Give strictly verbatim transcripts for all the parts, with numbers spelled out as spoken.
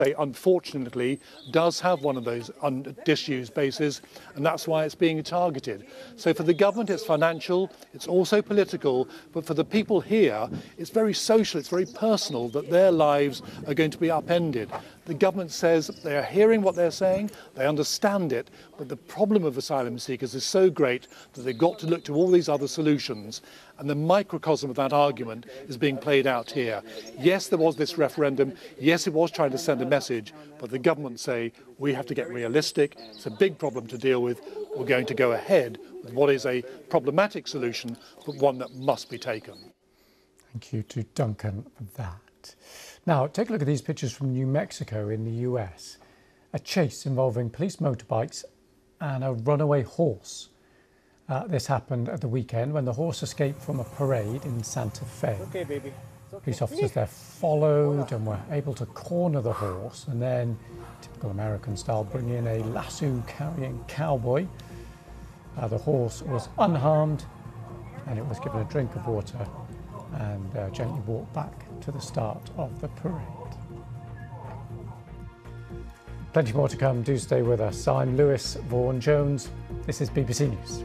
unfortunately, does have one of those disused bases, and that's why it's being targeted. So for the government, it's financial, it's also political, but for the people here, it's very social, it's very personal that their lives are going to be upended. The government says they are hearing what they're saying, they understand it, but the problem of asylum seekers is so great that they've got to look to all these other solutions. And the microcosm of that argument is being played out here. Yes, there was this referendum. Yes, it was trying to send a message, but the government say we have to get realistic. It's a big problem to deal with. We're going to go ahead with what is a problematic solution, but one that must be taken. Thank you to Duncan for that. Now, take a look at these pictures from New Mexico in the U S. A chase involving police motorbikes and a runaway horse. Uh, this happened at the weekend when the horse escaped from a parade in Santa Fe. Okay, baby. Okay. Police officers there followed and were able to corner the horse and then, typical American style, bring in a lasso-carrying cowboy. Uh, the horse was unharmed and it was given a drink of water and uh, gently walked back to the start of the parade. Plenty more to come. Do stay with us. I'm Lewis Vaughan-Jones. This is B B C News.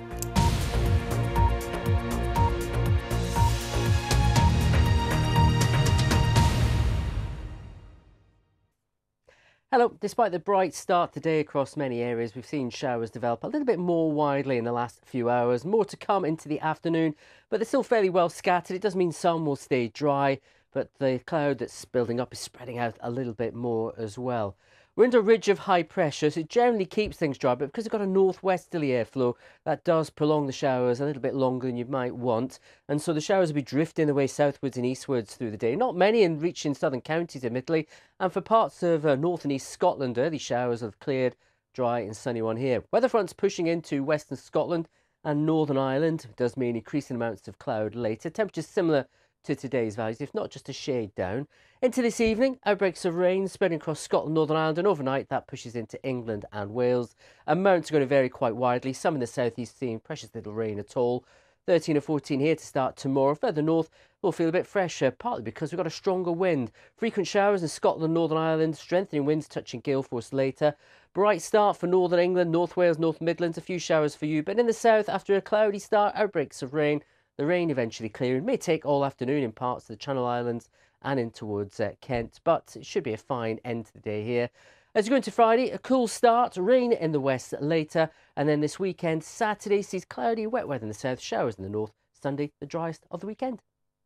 Hello. Despite the bright start today across many areas, we've seen showers develop a little bit more widely in the last few hours. More to come into the afternoon, but they're still fairly well scattered. It does mean some will stay dry, but the cloud that's building up is spreading out a little bit more as well. We're under a ridge of high pressure, so it generally keeps things dry, but because we've got a northwesterly airflow, that does prolong the showers a little bit longer than you might want. And so the showers will be drifting away southwards and eastwards through the day. Not many in reaching southern counties, admittedly. And for parts of uh, north and east Scotland, early showers have cleared, dry and sunny one here. Weather fronts pushing into western Scotland and Northern Ireland. It does mean increasing amounts of cloud later. Temperatures similar to today's values, if not just a shade down. Into this evening, outbreaks of rain spreading across Scotland, Northern Ireland, and overnight that pushes into England and Wales. Amounts are going to vary quite widely. Some in the southeast seeing precious little rain at all. thirteen or fourteen here to start tomorrow. Further north, we'll feel a bit fresher, partly because we've got a stronger wind. Frequent showers in Scotland, Northern Ireland, strengthening winds touching gale force later. Bright start for Northern England, North Wales, North Midlands, a few showers for you. But in the south, after a cloudy start, outbreaks of rain. The rain eventually clearing, may take all afternoon in parts of the Channel Islands and in towards uh, Kent, but it should be a fine end to the day here. As you go into Friday, a cool start, rain in the west later, and then this weekend, Saturday sees cloudy, wet weather in the south, showers in the north. Sunday, the driest of the weekend.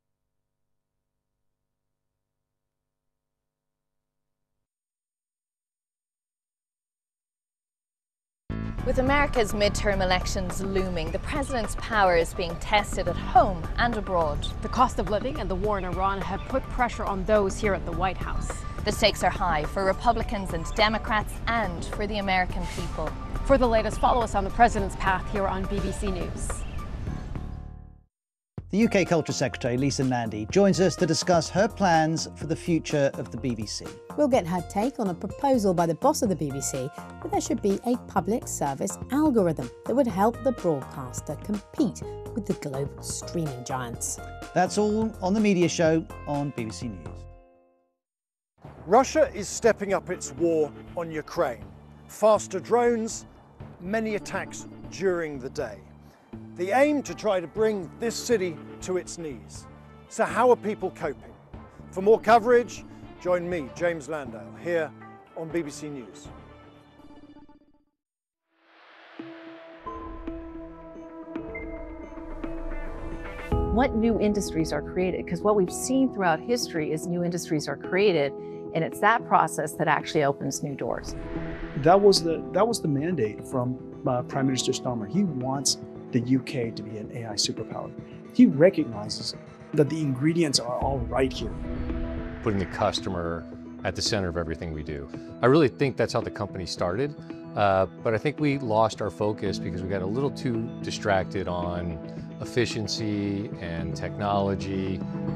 With America's midterm elections looming, the president's power is being tested at home and abroad. The cost of living and the war in Iran have put pressure on those here at the White House. The stakes are high for Republicans and Democrats and for the American people. For the latest, follow us on the president's path here on B B C News. The U K Culture Secretary, Lisa Nandy, joins us to discuss her plans for the future of the B B C. We'll get her take on a proposal by the boss of the B B C that there should be a public service algorithm that would help the broadcaster compete with the global streaming giants. That's all on the Media Show on B B C News. Russia is stepping up its war on Ukraine. Faster drones, many attacks during the day. The aim to try to bring this city to its knees. So how are people coping? For more coverage, join me, James Landale, here on B B C News. What new industries are created? Because what we've seen throughout history is new industries are created, and it's that process that actually opens new doors. That was the, that was the mandate from uh, Prime Minister Starmer. He wants the U K to be an A I superpower. He recognizes that the ingredients are all right here. Putting the customer at the center of everything we do. I really think that's how the company started, uh, but I think we lost our focus because we got a little too distracted on efficiency and technology.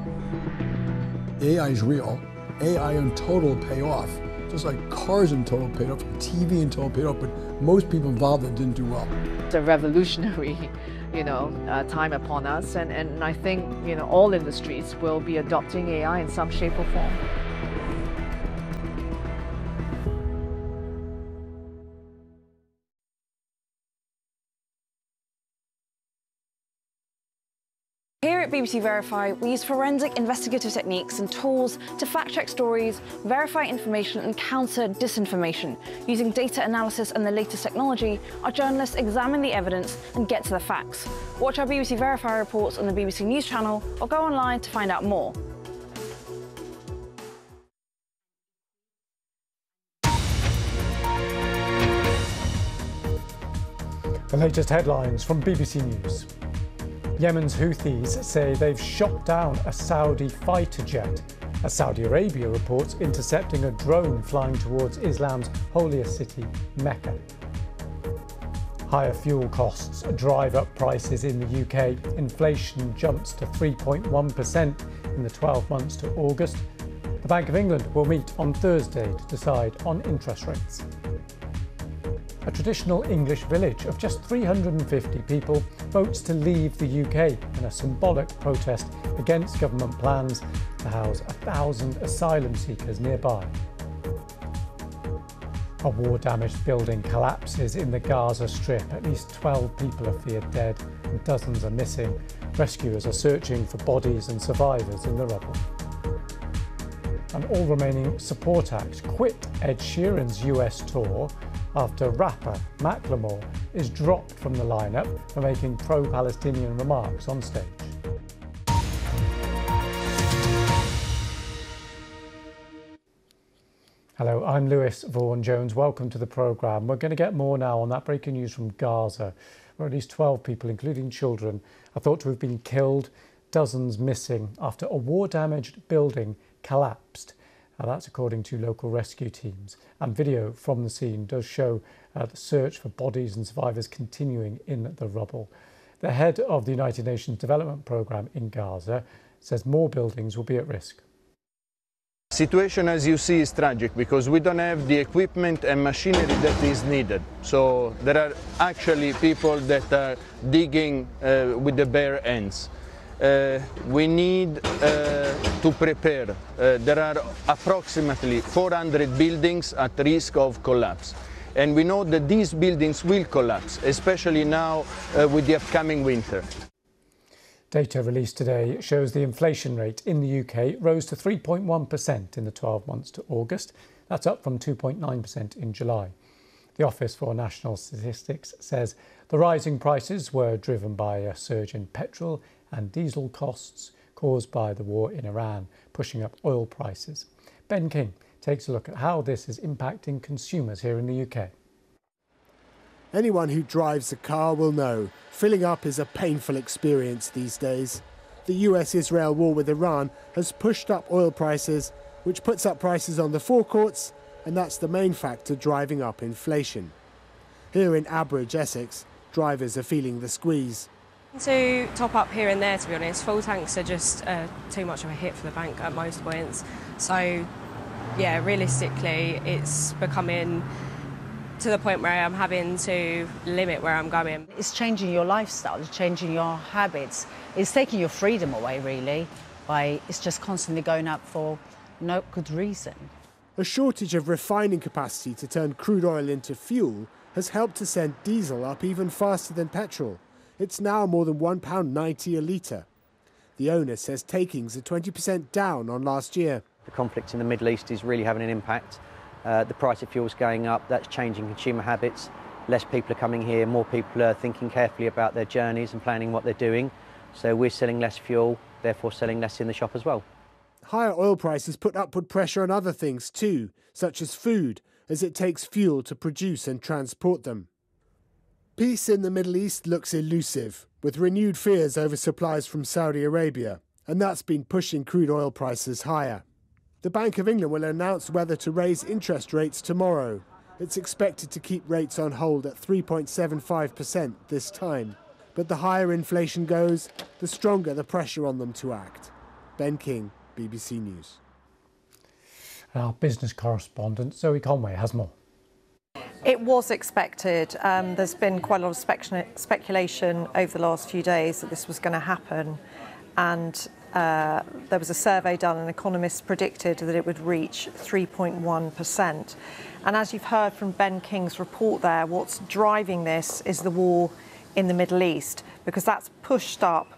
A I is real. A I in total will pay off. Just like cars in total paid off, T V in total paid off, but most people involved that didn't do well. It's a revolutionary, you know, uh, time upon us, and, and I think, you know, all industries will be adopting A I in some shape or form. at B B C Verify, we use forensic investigative techniques and tools to fact-check stories, verify information and counter disinformation. Using data analysis and the latest technology, our journalists examine the evidence and get to the facts. Watch our B B C Verify reports on the B B C News channel or go online to find out more. The latest headlines from B B C News. Yemen's Houthis say they've shot down a Saudi fighter jet, as Saudi Arabia reports intercepting a drone flying towards Islam's holiest city, Mecca. Higher fuel costs drive up prices in the U K. Inflation jumps to three point one percent in the twelve months to August. The Bank of England will meet on Thursday to decide on interest rates. A traditional English village of just three hundred fifty people votes to leave the U K in a symbolic protest against government plans to house a thousand asylum seekers nearby. A war-damaged building collapses in the Gaza Strip. At least twelve people are feared dead and dozens are missing. Rescuers are searching for bodies and survivors in the rubble. An All Remaining Support Act quit Ed Sheeran's U S tour after rapper Macklemore is dropped from the lineup for making pro-Palestinian remarks on stage. Hello, I'm Lewis Vaughan-Jones. Welcome to the programme. We're going to get more now on that breaking news from Gaza, where at least twelve people, including children, are thought to have been killed, dozens missing after a war-damaged building collapsed. Uh, that's according to local rescue teams. And video from the scene does show uh, the search for bodies and survivors continuing in the rubble. The head of the United Nations Development Programme in Gaza says more buildings will be at risk. The situation, as you see, is tragic because we don't have the equipment and machinery that is needed. So there are actually people that are digging uh, with the bare hands. Uh, we need uh, to prepare. Uh, there are approximately four hundred buildings at risk of collapse. And we know that these buildings will collapse, especially now uh, with the upcoming winter. Data released today shows the inflation rate in the U K rose to three point one percent in the twelve months to August. That's up from two point nine percent in July. The Office for National Statistics says the rising prices were driven by a surge in petrol and diesel costs caused by the war in Iran, pushing up oil prices. Ben King takes a look at how this is impacting consumers here in the U K. Anyone who drives a car will know filling up is a painful experience these days. The U S Israel war with Iran has pushed up oil prices, which puts up prices on the forecourts, and that's the main factor driving up inflation. Here in Abridge, Essex, drivers are feeling the squeeze. To top up here and there, to be honest. Full tanks are just uh, too much of a hit for the bank at most points. So, yeah, realistically, it's becoming to the point where I'm having to limit where I'm going. It's changing your lifestyle, it's changing your habits. It's taking your freedom away, really, by it's just constantly going up for no good reason. A shortage of refining capacity to turn crude oil into fuel has helped to send diesel up even faster than petrol. It's now more than one pound ninety a litre. The owner says takings are twenty percent down on last year. The conflict in the Middle East is really having an impact. Uh, the price of fuel is going up, that's changing consumer habits. Less people are coming here, more people are thinking carefully about their journeys and planning what they're doing. So we're selling less fuel, therefore selling less in the shop as well. Higher oil prices put upward pressure on other things too, such as food, as it takes fuel to produce and transport them. Peace in the Middle East looks elusive, with renewed fears over supplies from Saudi Arabia, and that's been pushing crude oil prices higher. The Bank of England will announce whether to raise interest rates tomorrow. It's expected to keep rates on hold at three point seven five percent this time. But the higher inflation goes, the stronger the pressure on them to act. Ben King, B B C News. Our business correspondent Zoe Conway has more. It was expected. Um, there's been quite a lot of spec- speculation over the last few days that this was going to happen. And uh, there was a survey done and economists predicted that it would reach three point one percent. And as you've heard from Ben King's report there, what's driving this is the war in the Middle East, because that's pushed up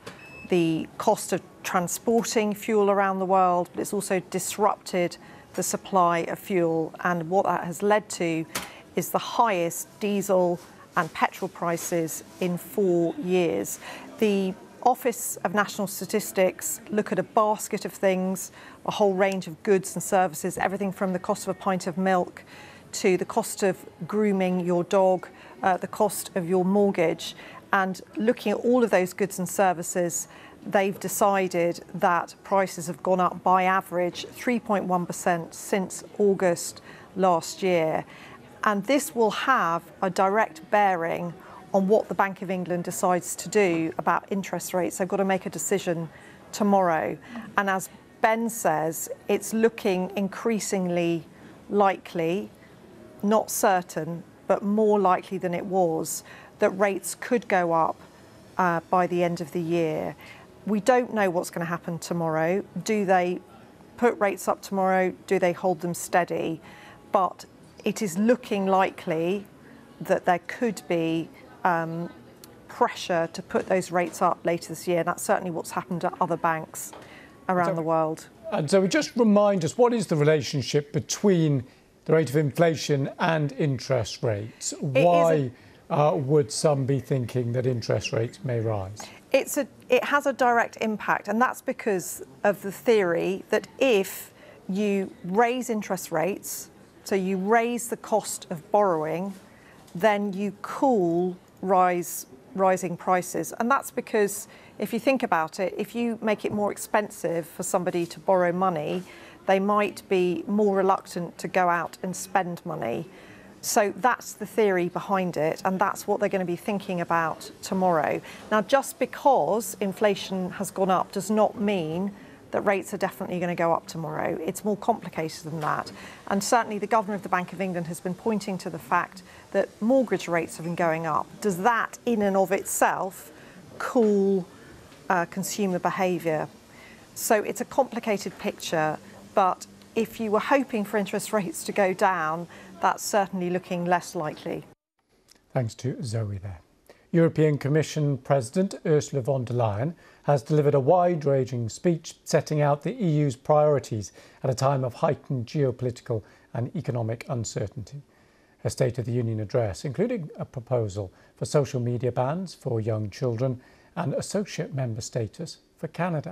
the cost of transporting fuel around the world, but it's also disrupted the supply of fuel. And what that has led to is the highest diesel and petrol prices in four years. The Office of National Statistics look at a basket of things, a whole range of goods and services, everything from the cost of a pint of milk to the cost of grooming your dog, uh, the cost of your mortgage. And looking at all of those goods and services, they've decided that prices have gone up by average three point one percent since August last year. And this will have a direct bearing on what the Bank of England decides to do about interest rates. They've got to make a decision tomorrow. And as Ben says, it's looking increasingly likely, not certain, but more likely than it was, that rates could go up uh, by the end of the year. We don't know what's going to happen tomorrow. Do they put rates up tomorrow? Do they hold them steady? But it is looking likely that there could be um, pressure to put those rates up later this year. And that's certainly what's happened at other banks around so, the world. And so just remind us, what is the relationship between the rate of inflation and interest rates? Why uh, would some be thinking that interest rates may rise? It's a, it has a direct impact, and that's because of the theory that if you raise interest rates, so you raise the cost of borrowing, then you cool rise, rising prices. And that's because if you think about it, if you make it more expensive for somebody to borrow money, they might be more reluctant to go out and spend money. So that's the theory behind it, and that's what they're going to be thinking about tomorrow. Now, just because inflation has gone up does not mean that rates are definitely going to go up tomorrow. It's more complicated than that. And certainly the Governor of the Bank of England has been pointing to the fact that mortgage rates have been going up. Does that in and of itself cool uh, consumer behaviour? So it's a complicated picture, but if you were hoping for interest rates to go down, that's certainly looking less likely. Thanks to Zoe there. European Commission President Ursula von der Leyen has delivered a wide-ranging speech setting out the E U's priorities at a time of heightened geopolitical and economic uncertainty. Her State of the Union address, including a proposal for social media bans for young children and associate member status for Canada.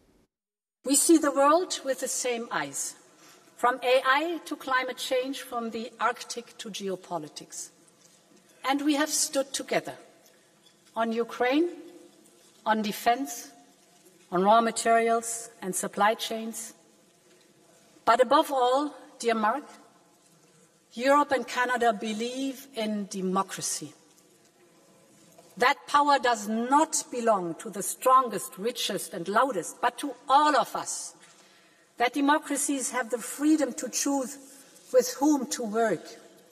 We see the world with the same eyes, from A I to climate change, from the Arctic to geopolitics. And we have stood together on Ukraine, on defence, on raw materials and supply chains. But above all, dear Mark, Europe and Canada believe in democracy. That power does not belong to the strongest, richest and loudest, but to all of us. That democracies have the freedom to choose with whom to work.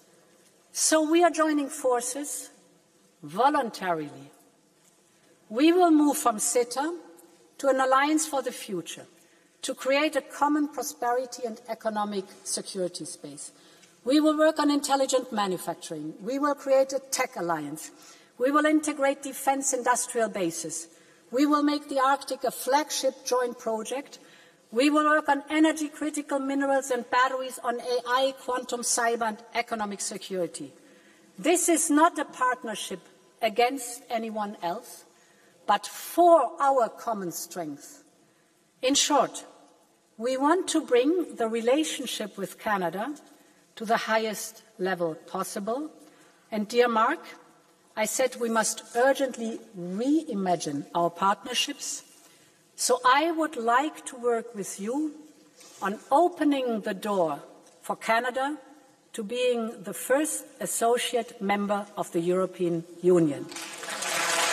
So we are joining forces voluntarily. We will move from CETA to an alliance for the future, to create a common prosperity and economic security space. We will work on intelligent manufacturing. We will create a tech alliance. We will integrate defence industrial bases. We will make the Arctic a flagship joint project. We will work on energy-critical minerals and batteries, on A I, quantum, cyber and economic security. This is not a partnership against anyone else, but for our common strength. In short, we want to bring the relationship with Canada to the highest level possible. And dear Mark, I said we must urgently reimagine our partnerships. So I would like to work with you on opening the door for Canada to being the first associate member of the European Union.